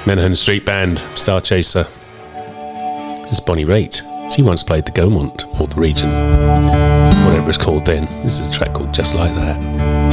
Menahan Street Band, Star Chaser. This is Bonnie Raitt. She once played the Gaumont, or the Region, whatever it's called then. This is a track called Just Like That.